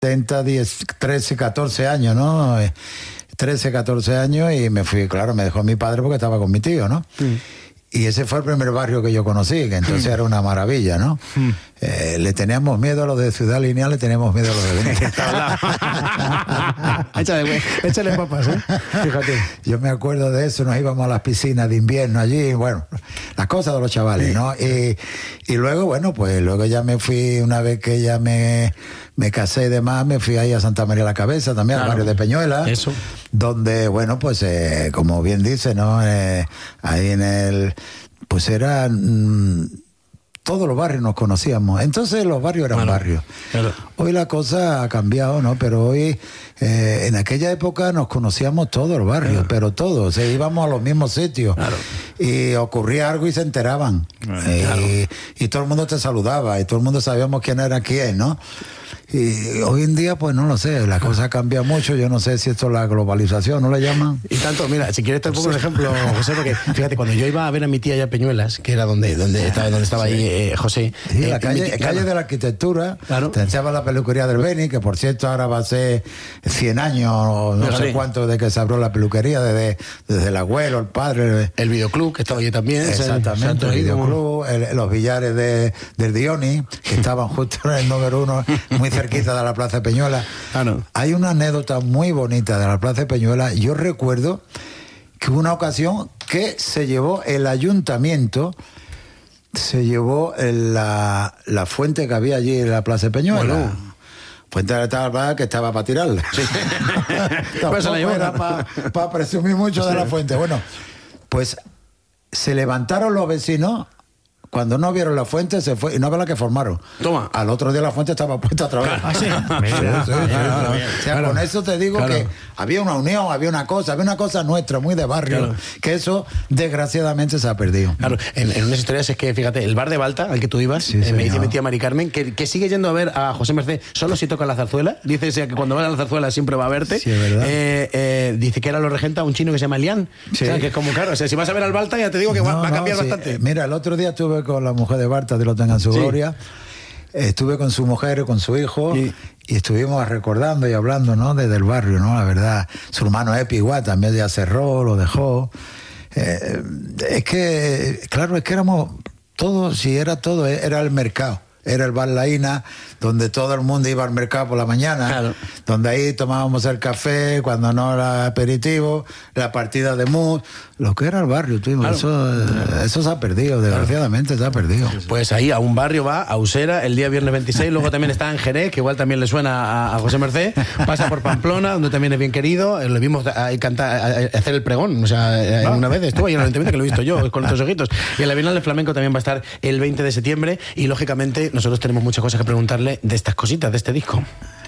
13, 14 años, ¿no? 13, 14 años y me fui, claro, me dejó mi padre porque estaba con mi tío, ¿no? Y ese fue el primer barrio que yo conocí, que entonces era una maravilla, ¿no? Le teníamos miedo a los de Ciudad Lineal, le teníamos miedo a los de Benítez. Échale papas, ¿eh? Fíjate. Yo me acuerdo de eso, nos íbamos a las piscinas de invierno allí, bueno, las cosas de los chavales, ¿no? Y luego, bueno, pues luego ya me fui, una vez que ya me casé y demás, me fui ahí a Santa María la Cabeza, también al barrio de Peñuela. Eso. Donde, bueno, pues como bien dice, ¿no? Ahí en el... Pues eran... todos los barrios nos conocíamos. Entonces los barrios eran barrios. Claro. Hoy la cosa ha cambiado, ¿no? Pero hoy, en aquella época nos conocíamos todos los barrios, pero todos. Íbamos a los mismos sitios. Claro. Y ocurría algo y se enteraban. Y todo el mundo te saludaba y todo el mundo sabíamos quién era quién, ¿no? Y hoy en día, pues no lo sé, la cosa cambia mucho. Yo no sé si esto es la globalización, ¿no le llaman? Y tanto, mira, si quieres te pongo un ejemplo, José, porque fíjate, cuando yo iba a ver a mi tía allá a Peñuelas, que era donde estaba ahí José. Sí, la calle de la arquitectura, te echaba la peluquería del Beni, que por cierto ahora va a ser 100 años, o no sé cuánto, de que se abrió la peluquería, desde el abuelo, el padre. El videoclub, que estaba allí también. Exactamente, el videoclub, los billares del Dioni, que estaban justo en el número 1, muy cerquita de la Plaza de Peñuela. Hay una anécdota muy bonita de la Plaza de Peñuela. Yo recuerdo que hubo una ocasión que se llevó el ayuntamiento, se llevó la fuente que había allí en la Plaza de Peñuela. Bueno. Fuente de la que estaba para tirarla. Sí. Pues era para presumir mucho de la fuente. Bueno, pues se levantaron los vecinos. Cuando no vieron la fuente, se fue, y no ve la que formaron. Toma. Al otro día la fuente estaba puesta otra vez. ¿Ah, sí? O sea, con eso te digo que había una unión, había una cosa nuestra, muy de barrio, que eso desgraciadamente se ha perdido. Claro, en unas historias es que, fíjate, el bar de Balta, al que tú ibas, me dice mi tía Mari Carmen, que sigue yendo a ver a José Merced solo si toca la zarzuela. Dice que cuando va a la zarzuela siempre va a verte. Sí, es verdad. Dice que ahora lo regenta un chino que se llama Lian. Sí. O sea, que es como, claro, o sea, si vas a ver al Balta, ya te digo que va a cambiar bastante. Mira, el otro día estuve con la mujer de Barta, Dios lo tenga en su gloria. Estuve con su mujer, con su hijo, y estuvimos recordando y hablando, ¿no? Desde el barrio, ¿no? La verdad, su hermano Epi igual también ya cerró, lo dejó. Es que, claro, es que éramos todos, si era todo, era el mercado. Era el bar La Ina, donde todo el mundo iba al mercado por la mañana, donde ahí tomábamos el café, cuando no era aperitivo, la partida de mus, lo que era el barrio, eso se ha perdido, desgraciadamente se ha perdido. Pues ahí a un barrio va, a Usera, el día viernes 26, luego también está en Jerez, que igual también le suena a José Merced, pasa por Pamplona, donde también es bien querido, lo vimos ahí cantar, hacer el pregón, o sea, una vez estuvo ahí en el ayuntamiento, que lo he visto yo, con estos ojitos, y en la Bienal del Flamenco también va a estar el 20 de septiembre, y lógicamente nosotros tenemos muchas cosas que preguntarle de estas cositas, de este disco.